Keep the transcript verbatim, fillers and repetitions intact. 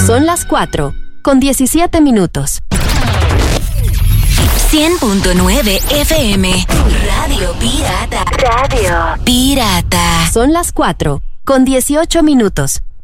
Son las cuatro, con diecisiete minutos. cien punto nueve F M. Radio Pirata. Radio Pirata. Son las cuatro, con dieciocho minutos.